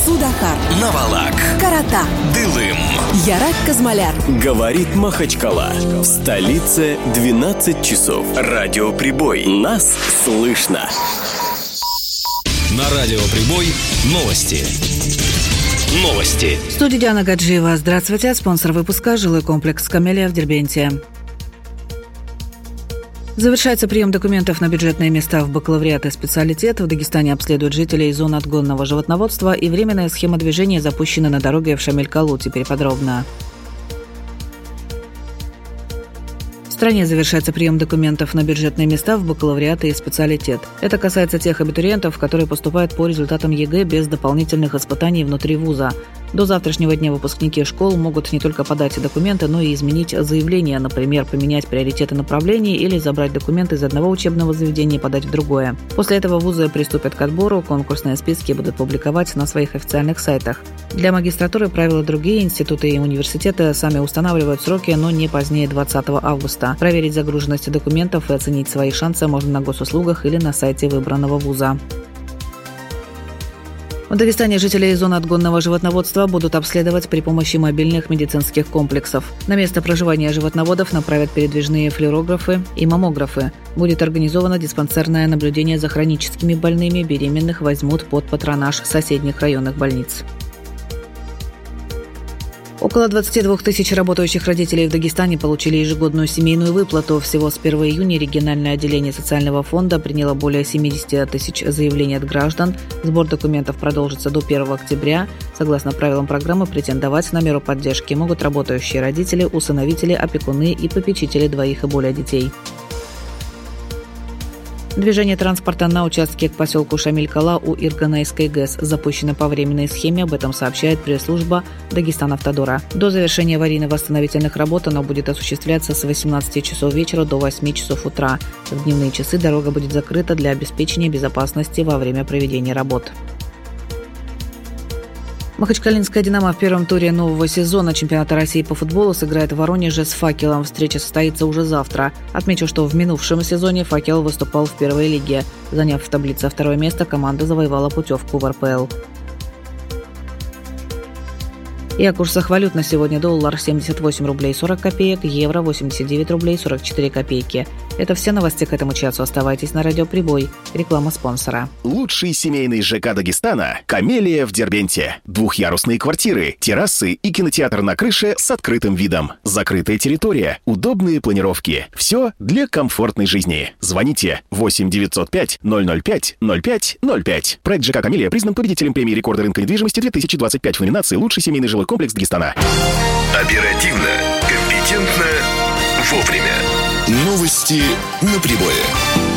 Судахар, Навалак, Карата, Дылым, Ярак Казмаляр. Говорит Махачкала. В столице 12 часов. Радиоприбой. Нас слышно. На Радиоприбой новости. В студии Диана Гаджиева. Здравствуйте. Спонсор выпуска — жилой комплекс «Камелия» в Дербенте. Завершается прием документов на бюджетные места в бакалавриат и специалитет. В Дагестане обследуют жителей зон отгонного животноводства, и временная схема движения запущена на дороге в Шамиль-Калу. Теперь подробно. В стране завершается прием документов на бюджетные места в бакалавриат и специалитет. Это касается тех абитуриентов, которые поступают по результатам ЕГЭ без дополнительных испытаний внутри вуза. До завтрашнего дня выпускники школ могут не только подать документы, но и изменить заявление, например, поменять приоритеты направлений или забрать документы из одного учебного заведения и подать в другое. После этого вузы приступят к отбору, конкурсные списки будут публиковать на своих официальных сайтах. Для магистратуры правила другие, институты и университеты сами устанавливают сроки, но не позднее 20 августа. Проверить загруженность документов и оценить свои шансы можно на госуслугах или на сайте выбранного вуза. В Дагестане жителей зоны отгонного животноводства будут обследовать при помощи мобильных медицинских комплексов. На место проживания животноводов направят передвижные флюорографы и маммографы. Будет организовано диспансерное наблюдение за хроническими больными, беременных возьмут под патронаж соседних районных больниц. Около 22 тысяч работающих родителей в Дагестане получили ежегодную семейную выплату. Всего с 1 июня региональное отделение социального фонда приняло более 70 тысяч заявлений от граждан. Сбор документов продолжится до 1 октября. Согласно правилам программы, претендовать на меру поддержки могут работающие родители, усыновители, опекуны и попечители двоих и более детей. Движение транспорта на участке к поселку Шамиль-Кала у Ирганайской ГЭС запущено по временной схеме, об этом сообщает пресс-служба Дагестанавтодора. До завершения аварийно-восстановительных работ оно будет осуществляться с 18 часов вечера до 8 часов утра. В дневные часы дорога будет закрыта для обеспечения безопасности во время проведения работ. Махачкалинская «Динамо» в первом туре нового сезона чемпионата России по футболу сыграет в Воронеже с «Факелом». Встреча состоится уже завтра. Отмечу, что в минувшем сезоне «Факел» выступал в первой лиге. Заняв в таблице второе место, команда завоевала путевку в РПЛ. И о курсах валют на сегодня: доллар 78 рублей 40 копеек, евро 89 рублей 44 копейки. Это все новости к этому часу. Оставайтесь на Радиоприбой. Реклама спонсора. Лучший семейный ЖК Дагестана — «Камелия» в Дербенте. Двухъярусные квартиры, террасы и кинотеатр на крыше с открытым видом. Закрытая территория, удобные планировки. Все для комфортной жизни. Звоните 8 905 005 05 05. Проект ЖК «Камелия» признан победителем премии рекорда рынка недвижимости 2025 в номинации «Лучший семейный жилой комплекс Дагестана». Оперативно, компетентно, вовремя. Новости на прибое.